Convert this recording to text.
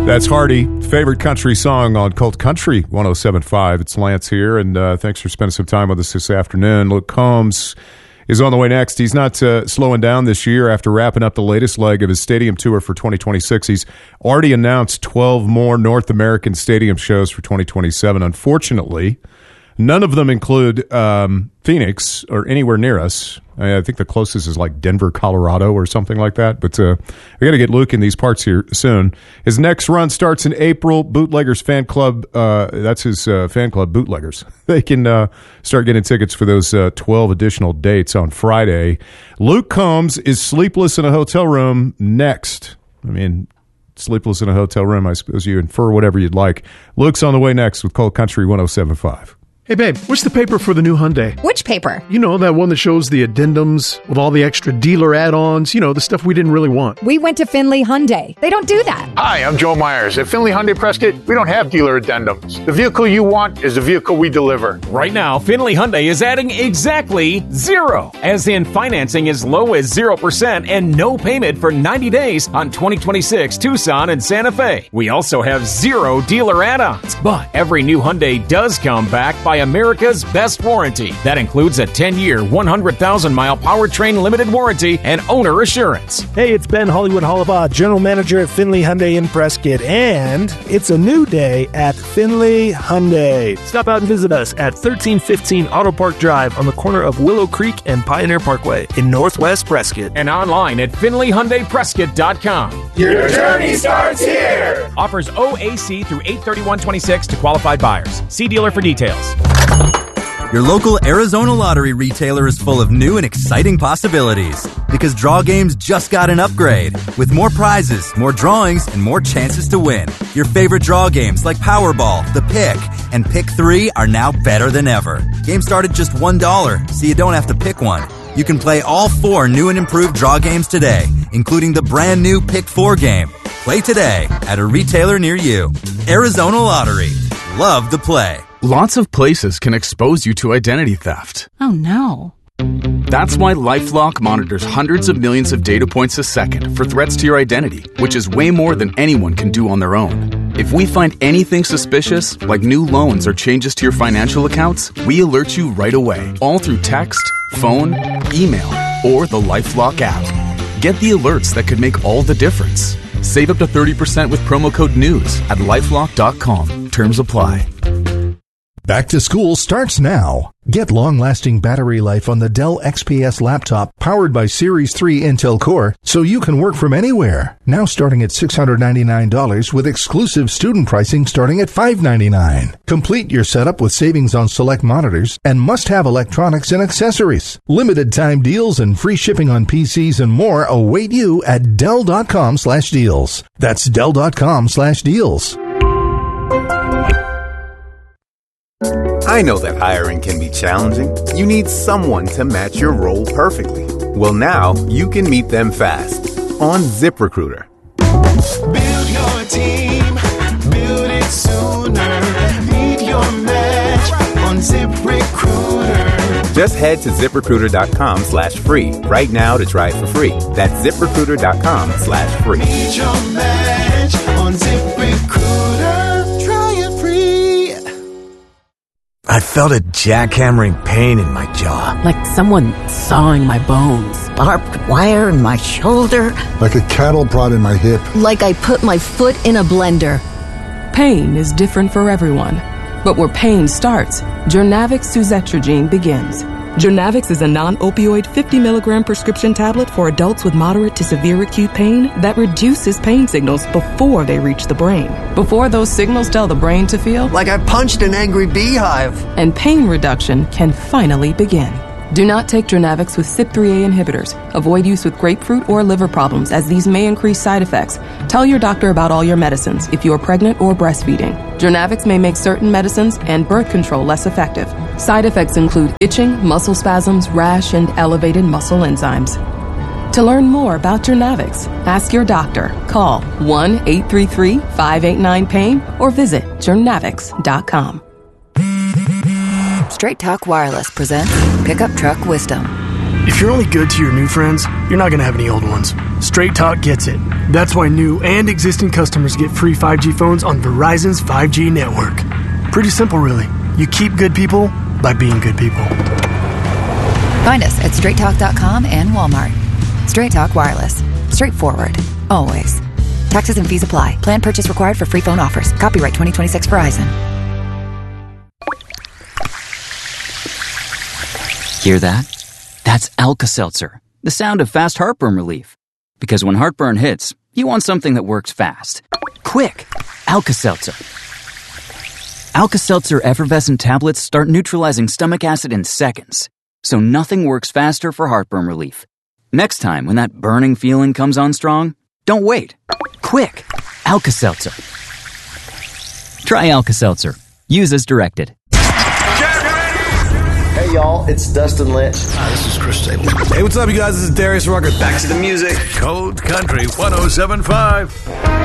That's Hardy, favorite country song on Cult Country 107.5. It's Lance here, and thanks for spending some time with us this afternoon. Luke Combs is on the way next. He's not slowing down this year after wrapping up the latest leg of his stadium tour for 2026. He's already announced 12 more North American stadium shows for 2027. Unfortunately, none of them include Phoenix or anywhere near us. I think the closest is like Denver, Colorado or something like that. But I got to get Luke in these parts here soon. His next run starts in April. Bootleggers Fan Club, that's his fan club, Bootleggers. They can start getting tickets for those 12 additional dates on Friday. Luke Combs is sleepless in a hotel room next. I mean, sleepless in a hotel room, I suppose you infer whatever you'd like. Luke's on the way next with Cold Country 107.5. Hey, babe, what's the paper for the new Hyundai? Which paper? You know, that one that shows the addendums with all the extra dealer add-ons, you know, the stuff we didn't really want. We went to Findlay Hyundai. They don't do that. Hi, I'm Joe Myers. At Findlay Hyundai Prescott, we don't have dealer addendums. The vehicle you want is the vehicle we deliver. Right now, Findlay Hyundai is adding exactly 0, as in financing as low as 0% and no payment for 90 days on 2026 Tucson and Santa Fe. We also have 0 dealer add-ons, but every new Hyundai does come back by America's best warranty. That includes a 10-year, 100,000-mile powertrain limited warranty and owner assurance. Hey, it's Ben Hollywood Hollabaugh, General Manager at Findlay Hyundai in Prescott, and it's a new day at Findlay Hyundai. Stop out and visit us at 1315 Auto Park Drive on the corner of Willow Creek and Pioneer Parkway in Northwest Prescott. And online at FindlayHyundaiPrescott.com. Your journey starts here! Offers OAC through 8/31/26 to qualified buyers. See dealer for details. Your local Arizona Lottery retailer is full of new and exciting possibilities because Draw Games just got an upgrade with more prizes, more drawings, and more chances to win. Your favorite draw games like Powerball, The Pick, and Pick 3 are now better than ever. Games start at just $1, so you don't have to pick one. You can play all 4 new and improved draw games today, including the brand new Pick 4 game. Play today at a retailer near you. Arizona Lottery. Love the play. Lots of places can expose you to identity theft. Oh, no. That's why LifeLock monitors hundreds of millions of data points a second for threats to your identity, which is way more than anyone can do on their own. If we find anything suspicious, like new loans or changes to your financial accounts, we alert you right away, all through text, phone, email, or the LifeLock app. Get the alerts that could make all the difference. Save up to 30% with promo code NEWS at LifeLock.com. Terms apply. Back to school starts now. Get long-lasting battery life on the Dell XPS laptop powered by Series 3 Intel Core so you can work from anywhere. Now starting at $699 with exclusive student pricing starting at $599. Complete your setup with savings on select monitors and must-have electronics and accessories. Limited time deals and free shipping on PCs and more await you at Dell.com/deals. That's Dell.com/deals. I know that hiring can be challenging. You need someone to match your role perfectly. Well, now you can meet them fast on ZipRecruiter. Build your team, build it sooner. Meet your match on ZipRecruiter. Just head to ZipRecruiter.com/free right now to try it for free. That's ZipRecruiter.com/free. Meet your match on ZipRecruiter. Try it free. I felt a jackhammering pain in my jaw. Like someone sawing my bones. Barbed wire in my shoulder. Like a cattle prod in my hip. Like I put my foot in a blender. Pain is different for everyone. But where pain starts, Journavx suzetrigine begins. Journavx is a non-opioid 50-milligram prescription tablet for adults with moderate to severe acute pain that reduces pain signals before they reach the brain. Before those signals tell the brain to feel like I punched an angry beehive. And pain reduction can finally begin. Do not take Journavx with CYP3A inhibitors. Avoid use with grapefruit or liver problems, as these may increase side effects. Tell your doctor about all your medicines if you are pregnant or breastfeeding. Journavx may make certain medicines and birth control less effective. Side effects include itching, muscle spasms, rash, and elevated muscle enzymes. To learn more about Journavx, ask your doctor. Call 1-833-589-PAIN or visit Journavx.com. Straight Talk Wireless presents Pickup Truck Wisdom. If you're only good to your new friends, you're not going to have any old ones. Straight Talk gets it. That's why new and existing customers get free 5G phones on Verizon's 5G network. Pretty simple, really. You keep good people by being good people. Find us at straighttalk.com and Walmart. Straight Talk Wireless. Straightforward. Always. Taxes and fees apply. Plan purchase required for free phone offers. Copyright 2026 Verizon. Hear that? That's Alka-Seltzer, the sound of fast heartburn relief. Because when heartburn hits, you want something that works fast. Quick! Alka-Seltzer. Alka-Seltzer effervescent tablets start neutralizing stomach acid in seconds. So nothing works faster for heartburn relief. Next time when that burning feeling comes on strong, don't wait. Quick! Alka-Seltzer. Try Alka-Seltzer. Use as directed. Hey y'all, it's Dustin Lynch. Hi, this is Chris Stapleton. Hey, what's up, you guys? This is Darius Rucker. Back to the music. Cold Country 107.5.